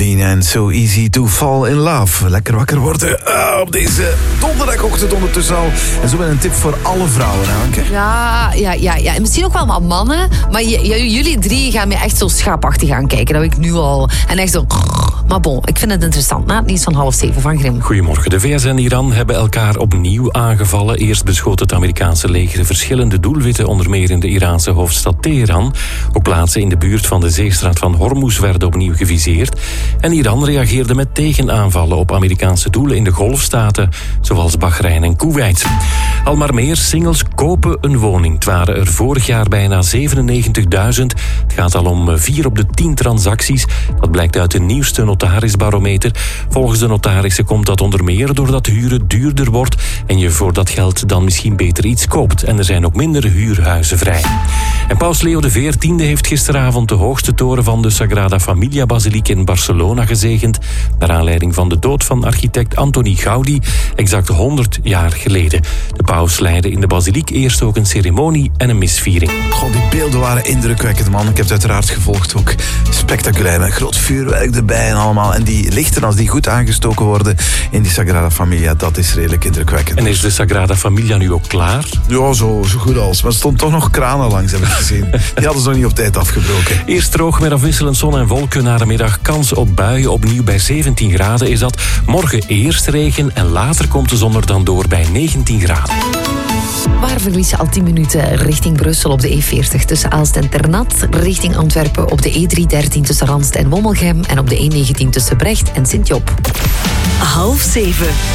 Dean en So Easy to Fall in Love. Lekker wakker worden op deze donderdagochtend ondertussen al. En zo ben een tip voor alle vrouwen, Anke. Ja. Misschien ook wel wat mannen. Maar jullie drie gaan me echt zo schaapachtig aankijken. Dat weet ik nu al. En echt zo... Maar bon, ik vind het interessant. Na het nieuws van 6:30 van Grim. Goedemorgen. De VS en Iran hebben elkaar opnieuw aangevallen. Eerst beschoot het Amerikaanse leger verschillende doelwitten, onder meer in de Iraanse hoofdstad Teheran. Ook plaatsen in de buurt van de zeestraat van Hormuz werden opnieuw geviseerd. En Iran reageerde met tegenaanvallen op Amerikaanse doelen in de Golfstaten, zoals Bahrein en Kuwait. Al maar meer singles kopen een woning. Het waren er vorig jaar bijna 97.000. Het gaat al om 4 op de 10 transacties. Dat blijkt uit de nieuwste notarisbarometer. Volgens de notarissen komt dat onder meer doordat huren duurder wordt en je voor dat geld dan misschien beter iets koopt. En er zijn ook minder huurhuizen vrij. En paus Leo XIV heeft gisteravond de hoogste toren van de Sagrada Familia-basiliek in Barcelona gezegend, naar aanleiding van de dood van architect Antoni Gaudi, exact 100 jaar geleden. De paus leidde in de basiliek eerst ook een ceremonie en een misviering. God, die beelden waren indrukwekkend, man. Ik heb het uiteraard gevolgd ook. Spectaculair, met groot vuurwerk erbij en allemaal. En die lichten, als die goed aangestoken worden in die Sagrada Familia, dat is redelijk indrukwekkend. En is de Sagrada Familia nu ook klaar? Ja, zo goed als. Maar er stond toch nog kranen langs, heb ik gezien. Die hadden ze nog niet op tijd afgebroken. Eerst droog met afwisselend zon en wolken. Na de middag kans op buien, opnieuw bij 17 graden is dat. Morgen eerst regen en later komt de zon er dan door bij 19 graden. Waar verliezen al 10 minuten richting Brussel op de E40 tussen Aalst en Ternat, richting Antwerpen op de E313 tussen Randst en Wommelgem en op de E19 tussen Brecht en Sint-Job. 6:30.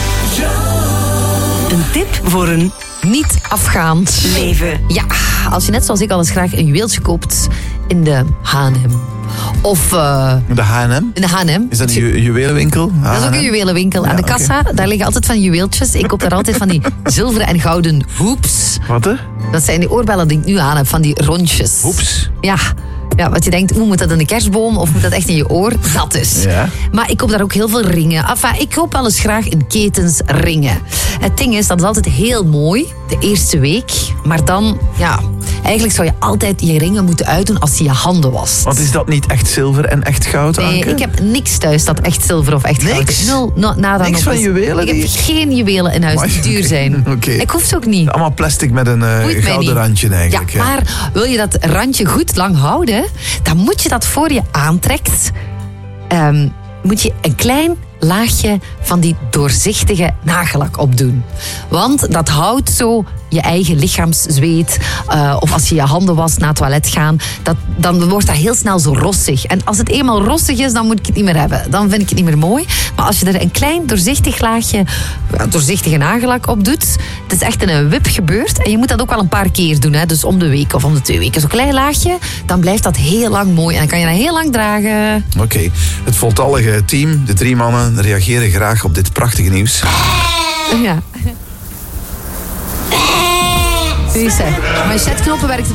Een tip voor een niet afgaand leven. Ja, als je net zoals ik al eens graag een juweeltje koopt in de H&M. Of... de H&M? In de H&M. Is dat een juwelenwinkel? Dat is ook een juwelenwinkel. Aan de kassa, daar liggen altijd van juweeltjes. Ik koop daar altijd van die zilveren en gouden hoops. Wat hè? Dat zijn die oorbellen die ik nu aan heb, van die rondjes. Hoops? Ja, wat je denkt, moet dat in de kerstboom of moet dat echt in je oor? Dat is. Ja. Maar ik koop daar ook heel veel ringen. Enfin, ik koop wel eens graag in ketens ringen. Het ding is, dat is altijd heel mooi, de eerste week. Maar dan, eigenlijk zou je altijd je ringen moeten uitdoen als je je handen wast. Want is dat niet echt zilver en echt goud, Anke? Nee, ik heb niks thuis dat echt zilver of echt goud is. Niks van juwelen? Ik heb geen juwelen in huis die duur zijn. Okay. Ik hoef ze ook niet. Allemaal plastic met een gouden randje eigenlijk. Ja, maar wil je dat randje goed lang houden, dan moet je dat voor je aantrekt, moet je een klein laagje van die doorzichtige nagellak opdoen. Want dat houdt zo je eigen lichaamszweet, of als je je handen wast na het toilet gaan, dan wordt dat heel snel zo rossig. En als het eenmaal rossig is, dan moet ik het niet meer hebben. Dan vind ik het niet meer mooi. Maar als je er een klein doorzichtig laagje, doorzichtige nagellak op doet, het is echt in een wip gebeurd. En je moet dat ook wel een paar keer doen, hè? Dus om de week of om de 2 weken. Zo'n klein laagje, dan blijft dat heel lang mooi. En dan kan je dat heel lang dragen. Oké. Het voltallige team, de 3 mannen, reageren graag op dit prachtige nieuws. Ja. Mijn chatknoppen werkt